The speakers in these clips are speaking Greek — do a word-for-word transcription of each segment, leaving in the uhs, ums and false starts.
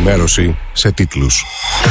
Ενημέρωση σε τίτλους.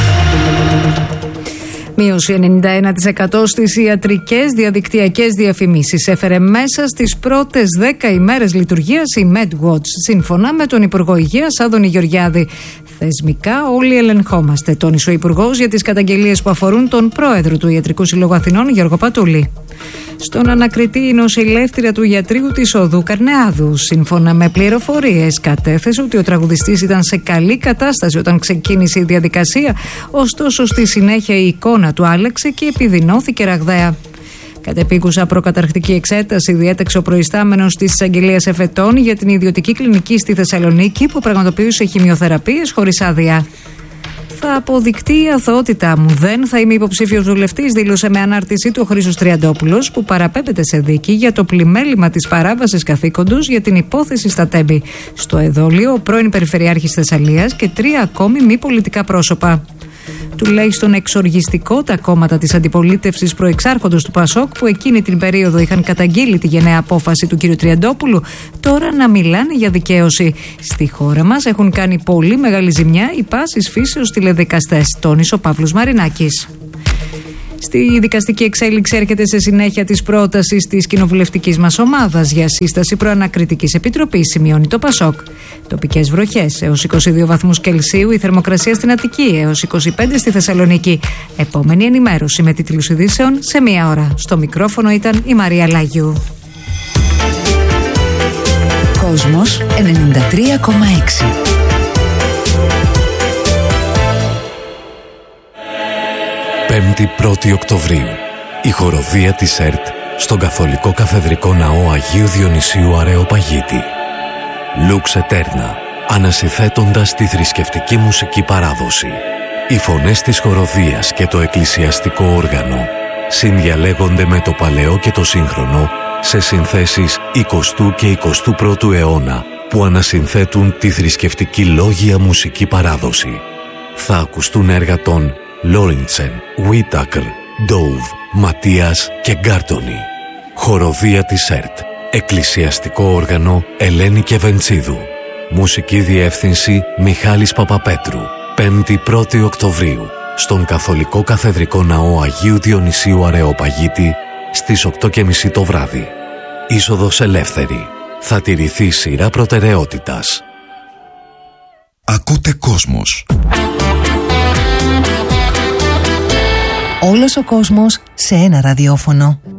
Μείωση ενενήντα ένα τοις εκατό στις ιατρικές διαδικτυακές διαφημίσεις έφερε μέσα στις πρώτες δέκα ημέρες λειτουργίας η MedWatch, σύμφωνα με τον Υπουργό Υγείας Άδωνη Γεωργιάδη. Θεσμικά όλοι ελεγχόμαστε, τόνισε ο Υπουργός για τις καταγγελίες που αφορούν τον πρόεδρο του Ιατρικού Συλλόγου Αθηνών, Γιώργο Πατούλη. Στον ανακριτή η νοσηλεύτρια του ιατρίου της Οδού Καρνεάδου, σύμφωνα με πληροφορίες, κατέθεσε ότι ο τραγουδιστής ήταν σε καλή κατάσταση όταν ξεκίνησε η διαδικασία, ωστόσο στη συνέχεια η εικόνα του άλλαξε και επιδεινώθηκε ραγδαία. Κατ' επίκουσα προκαταρκτική εξέταση διέταξε ο προϊστάμενος της εισαγγελίας εφετών για την ιδιωτική κλινική στη Θεσσαλονίκη που πραγματοποιούσε χημειοθεραπείες χωρίς άδεια. Θα αποδεικτεί η αθωότητά μου. Δεν θα είμαι υποψήφιος βουλευτής, δήλωσε με ανάρτησή του ο Χρήστος Τριαντόπουλος, που παραπέμπεται σε δίκη για το πλημέλημα της παράβασης καθήκοντος για την υπόθεση στα Τέμπη. Στο εδόλιο, ο πρώην Περιφερειάρχης Θεσσαλίας και τρία ακόμη μη πολιτικά πρόσωπα. Τουλάχιστον εξοργιστικό τα κόμματα της αντιπολίτευσης προεξάρχοντος του Πασόκ, που εκείνη την περίοδο είχαν καταγγείλει τη γενναία απόφαση του κ. Τριαντόπουλου, τώρα να μιλάνε για δικαίωση. Στη χώρα μας έχουν κάνει πολύ μεγάλη ζημιά οι πάσης φύσεως τηλεδικαστές, τόνισε ο Παύλος Μαρινάκης. Στη δικαστική εξέλιξη έρχεται σε συνέχεια της πρότασης της κοινοβουλευτικής μας ομάδας για σύσταση προανακριτικής επιτροπής, σημειώνει το Πασόκ. Τοπικές βροχές έως είκοσι δύο βαθμούς Κελσίου, η θερμοκρασία στην Αττική έως είκοσι πέντε στη Θεσσαλονίκη. Επόμενη ενημέρωση με τίτλους ειδήσεων σε μία ώρα. Στο μικρόφωνο ήταν η Μαρία Λάγιου. Κόσμος ενενήντα τρία κόμμα έξι. πέμπτη πρώτη Οκτωβρίου, η χοροδία της ΕΡΤ στον Καθολικό Καθεδρικό Ναό Αγίου Διονυσίου Αρεοπαγίτη. Lux Eterna, ανασυθέτοντας τη θρησκευτική μουσική παράδοση. Οι φωνές της χοροδίας και το εκκλησιαστικό όργανο συνδιαλέγονται με το παλαιό και το σύγχρονο σε συνθέσεις εικοστού και εικοστού πρώτου αιώνα που ανασυνθέτουν τη θρησκευτική λόγια μουσική παράδοση. Θα ακουστούν έργα των Λόριντσεν, Βίτακρ, Ντόουβ, Ματίας και Γκάρτονι. Χοροδία της ΕΡΤ. Εκκλησιαστικό όργανο Ελένη Κεβεντσίδου. Μουσική διεύθυνση Μιχάλης Παπαπέτρου. πέμπτη πρώτη Οκτωβρίου στον Καθολικό Καθεδρικό Ναό Αγίου Διονυσίου Αρεοπαγίτη στις οκτώ και μισή το βράδυ. Είσοδος ελεύθερη. Θα τηρηθεί σειρά προτεραιότητας. Ακούτε Κόσμος. Όλος ο κόσμος σε ένα ραδιόφωνο.